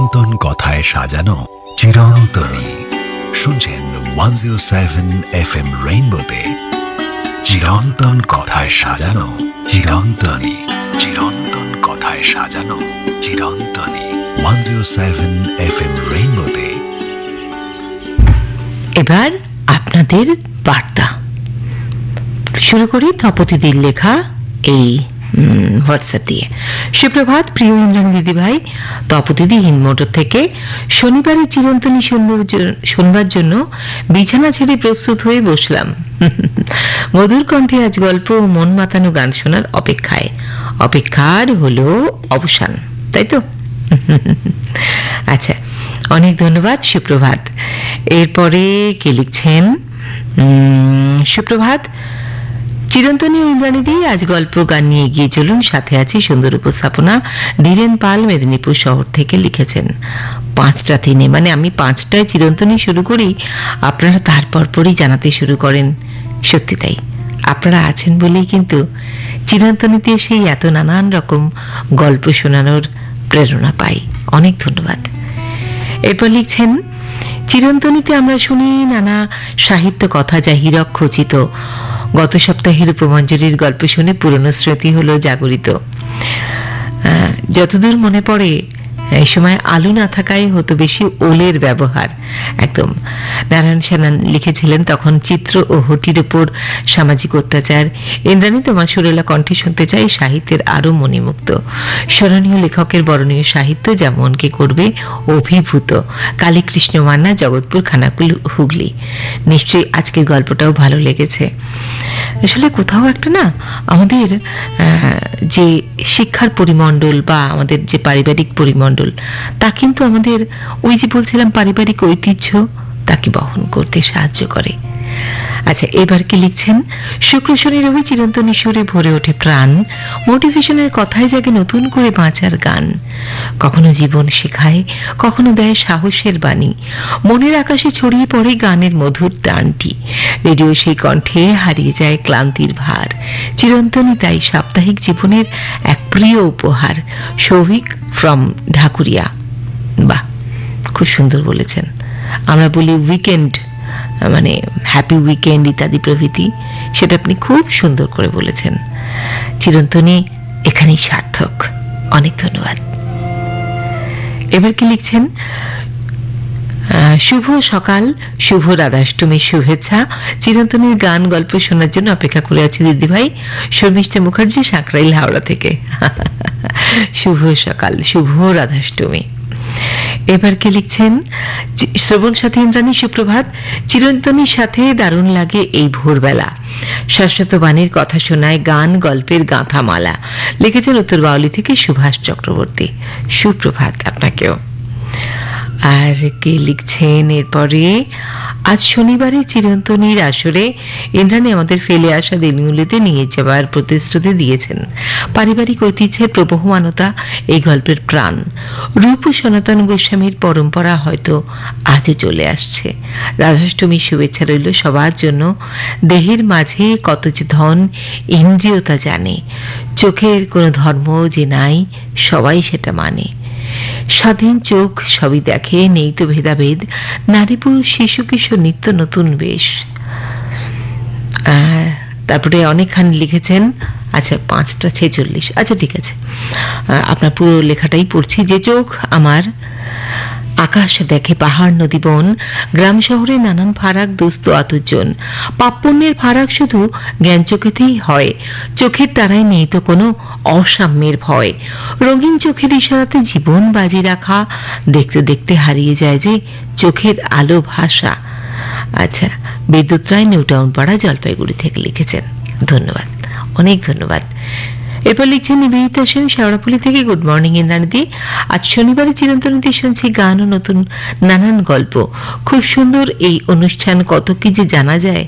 চিরন্তন কথায় সাজানো চিরন্তনী। শুনছেন 107 FM রেইনবোতে চিরন্তন কথায় সাজানো চিরন্তনী। চিরন্তন কথায় সাজানো চিরন্তনী 107 FM রেইনবোতে। এবার আপনাদের বার্তা শুরু করি তপতিদির লেখা এই হোয়াটসঅ্যাপ দিয়ে। সুপ্রভাত প্রিয় ইন্দ্রাণী দিদিভাই, তপতিদি হিন্দমোটর থেকে শনিবারের চিরন্তনী শুনবার জন্য বিছানা ছেড়ে প্রস্তুত হয়ে বসলাম। মধুর কণ্ঠে আজ গল্প ও মন মাতানো গান শোনার অপেক্ষায়। অপেক্ষার হলো অবসান, তাই তো? আচ্ছা, অনেক ধন্যবাদ। সুপ্রভাত। এরপরে কে লিখছেন? সুপ্রভাত চিরন্তনী ইন্দ্রাণীদি, আজ গল্প গান নিয়ে এগিয়ে চলুন, সাথে আছে সুন্দর উপস্থাপনা। ধীরেন পাল মেদিনীপুর শহর থেকে লিখেছেন 5টা 3-এ, মানে আমি 5টায় চিরন্তনী শুরু করি, আপনারা তারপর পরই জানাতে শুরু করেন। সত্যি তাই, আপনারা আছেন বলেই কিন্তু চিরন্তনীতে সেই এত নানান রকম গল্প শোনানোর প্রেরণা পাই। অনেক ধন্যবাদ। এরপর লিখছেন, চিরন্তনীতে আমরা শুনি নানা সাহিত্য কথা যা হীরক খচিত। গত সপ্তাহের উপমঞ্জরির গল্প শুনে পুরনো স্মৃতি হলো জাগরিত। যতদূর মনে পড়ে এই সময় আলু না থাকায় হতো বেশি ওলের ব্যবহার। একদম নারায়ণ সেনান লিখেছিলেন তখন চিত্র ও হটির উপর সামাজিক অত্যাচার। ইন্দ্রাণী তোমার সুরেলা কণ্ঠে শুনতে চাই সাহিত্যের আরো মণিমুক্ত স্মরণীয় লেখকের বরণীয় সাহিত্য যা মনকে করবে অভিভূত। কালীকৃষ্ণ মান্না, জগৎপুর, খানাকুল, হুগলি। নিশ্চয়ই আজকের গল্পটাও ভালো লেগেছে। আসলে কোথাও একটা না আমাদের যে শিক্ষার পরিমণ্ডল বা আমাদের যে পারিবারিক পরিমণ্ডল তা কিন্তু আমাদের ওই যে বলছিলাম পারিবারিক ঐতিহ্য তাকে বহন করতে সাহায্য করে। আচ্ছা, এবার কি লিখছেন? শুক্র শনি রবি চিরন্তনী সুরে ভরে ওঠে প্রাণ, মোটিভেশনের কথায় জাগে নতুন করে বাঁচার গান। কখনো জীবন শেখায়, কখনো দেয় সাহসের বাণী। মনের আকাশে ছড়িয়ে পড়ে গানের মধুর টানটি। রেডিও সেই কণ্ঠে হারিয়ে যায় ক্লান্তির ভার। চিরন্তনী তাই সাপ্তাহিক জীবনের এক প্রিয় উপহার। সৌভিক ফ্রম ঢাকুরিয়া। বাহ, খুব সুন্দর বলেছেন। আমরা বলি উইকেন্ড, মানে হ্যাপি উইকেন্ড ইত্যাদি প্রভৃতি, সেটা আপনি খুব সুন্দর করে বলেছেন। চিরন্তনী এখানেই সার্থক। অনেক ধন্যবাদ। এবার কি লিখছেন? শুভ সকাল, শুভ রাধাষ্টমীর শুভেচ্ছা। চিরন্তনীর গান গল্প শোনার জন্য অপেক্ষা করে আছি দিদিভাই। শর্মিষ্ঠা মুখার্জি, সাঁকরাইল, হাওড়া থেকে। শুভ সকাল, শুভ রাধাষ্টমী। এবার কে লিখছেন? শ্রবণ সাথী ইন্দ্রাণী, সুপ্রভাত। চিরন্তনীর সাথে দারুণ লাগে এই ভোরবেলা। শাশ্বত বাণীর কথা শোনায় গান গল্পের গাঁথামালা। লিখেছেন উত্তর বাউলি থেকে সুভাষ চক্রবর্তী। সুপ্রভাত আপনাকেও। আর কে লিখছেন এরপরে? আজ শনিবারে চিরন্তনীর আসরে ইন্দ্রাণী আমাদের ফেলে আসা দিনগুলিতে নিয়ে যাওয়ার প্রতিশ্রুতি দিয়েছেন। পারিবারিক ঐতিহ্যের প্রবহমানতা এই গল্পের প্রাণ। রূপ সনাতন গোস্বামীর পরম্পরা হয়তো আজও চলে আসছে। রাধাষ্টমীর শুভেচ্ছা রইল সবার জন্য। দেহের মাঝে কত যে ধন ইন্দ্রিয়তা জানে, চোখের কোনো ধর্ম যে নাই সবাই সেটা মানে। স্বাধীন চোখ সবই দেখে, নেই তো ভেদাভেদ। নারী পুরুষ শিশু কিশোর নিত্য নতুন বেশ। তারপরে অনেকখানি লিখেছেন। আচ্ছা, 5:46। আচ্ছা ঠিক আছে, আপনার পুরো লেখাটাই পড়ছি। যে চোখ আমার আকাশ দেখে, পাহাড় নদী বন, গ্রাম শহরে নানান ফারাক, দোস্ত আতুজন। পাপপুণ্যের ফারাক শুধু জ্ঞান চোখেতেই হয়। চোখের তারায় নেই তো কোনো অসাম্যের ভয়। রঙিন চোখের ইশারাতে জীবন বাজি রাখা, দেখতে দেখতে হারিয়ে যায় যে চোখের আলো ভাষা। আচ্ছা, বিদ্যুৎ রায়, নিউটাউন পাড়া, জলপাইগুড়ি থেকে লিখেছেন। ধন্যবাদ, অনেক ধন্যবাদ। এরপর লিখছেন নিবেদিতা সেন, শেওড়াফুলি থেকে। গুড মর্নিং ইন্দ্রাণীদি, আজ শনিবারে চিরন্তনীতে শুনছি গান ও নতুন নানান গল্প। খুব সুন্দর এই অনুষ্ঠান, কত কি যে জানা যায়